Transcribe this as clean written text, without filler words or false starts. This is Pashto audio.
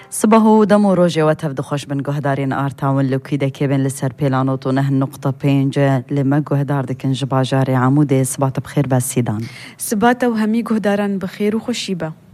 صباحو دمو روژه و تفد خوش بن گهدارین آرتاون لوکیده که بین لسر پیلانوت و نه نقطه پینجه لما گهدار دکن جباجار عموده. صبات بخیر بسیدان. صبات و همی گهداران بخیر و خوشیبه.